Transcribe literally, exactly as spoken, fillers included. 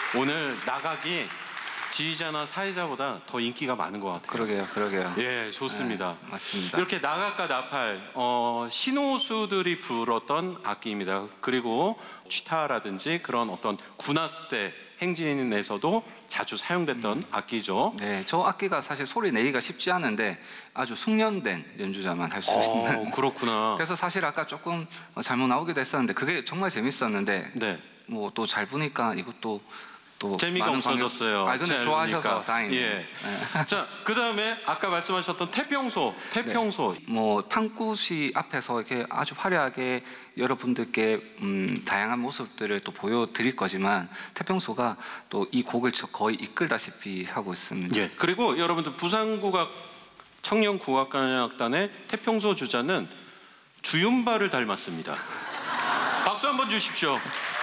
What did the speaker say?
오늘 나각이 지휘자나 사회자보다 더 인기가 많은 것 같아요. 그러게요, 그러게요. 예, 좋습니다. 네, 맞습니다. 이렇게 나각과 나팔, 어, 신호수들이 불었던 악기입니다. 그리고 취타라든지 그런 어떤 군악대 행진에서도 자주 사용됐던 음. 악기죠. 네, 저 악기가 사실 소리 내기가 쉽지 않은데 아주 숙련된 연주자만 할 수 어, 있는. 그렇구나. 그래서 사실 아까 조금 잘못 나오기도 했었는데 그게 정말 재밌었는데 네. 뭐 또 잘 보니까 이것도 또 재미가 없어졌어요. 아 근데 좋아하셔서 다행이네요. 예. 네. 자, 그 다음에 아까 말씀하셨던 태평소, 태평소. 네. 뭐 판굿이 앞에서 이렇게 아주 화려하게 여러분들께 음, 다양한 모습들을 또 보여드릴 거지만 태평소가 또 이 곡을 거의 이끌다시피 하고 있습니다. 예. 그리고 여러분들 부산국악 청년국악관악단의 태평소 주자는 주윤발을 닮았습니다. 박수 한번 주십시오.